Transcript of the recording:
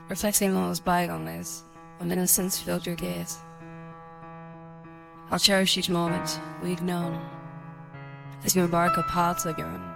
reflecting on those bygone days when innocence filled your gaze. I'll cherish each moment we've known as you embark on paths of your own.